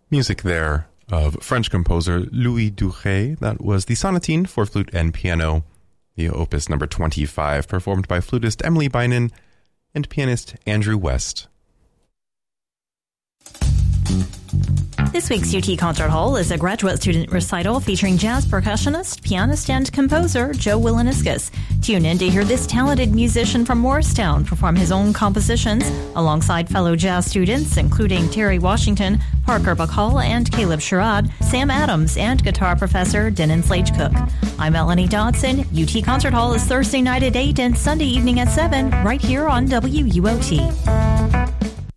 Music there of French composer Louis Duret. That was the Sonatine for flute and piano, the opus number 25, performed by flutist Emily Bynon and pianist Andrew West. This week's UT Concert Hall is a graduate student recital featuring jazz percussionist, pianist, and composer Joe Wilaniscus. Tune in to hear this talented musician from Morristown perform his own compositions alongside fellow jazz students, including Terry Washington, Parker Bacall, and Caleb Sherrod, Sam Adams, and guitar professor Denon Slage-Cook. I'm Melanie Dodson. UT Concert Hall is Thursday night at 8 and Sunday evening at 7, right here on WUOT.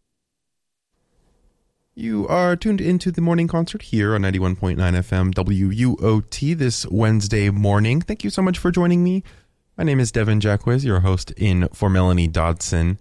You are tuned into the morning concert here on 91.9 FM WUOT this Wednesday morning. Thank you so much for joining me. My name is Devin Jacquez, your host in for Melanie Dodson.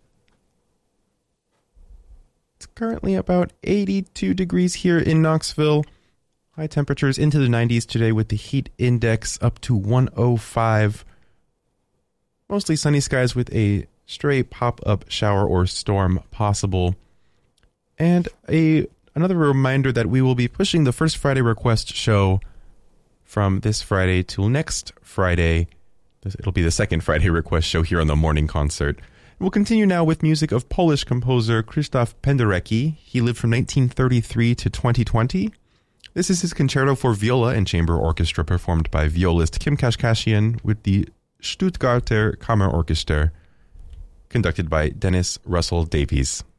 It's currently about 82 degrees here in Knoxville. High temperatures into the 90s today with the heat index up to 105. Mostly sunny skies with a stray pop-up shower or storm possible. And another reminder that we will be pushing the First Friday Request show from this Friday till next Friday. It'll be the Second Friday Request show here on the morning concert. We'll continue now with music of Polish composer Krzysztof Penderecki. He lived from 1933 to 2020. This is his concerto for viola and chamber orchestra performed by violist Kim Kashkashian with the Stuttgarter Kammerorchester, conducted by Dennis Russell Davies.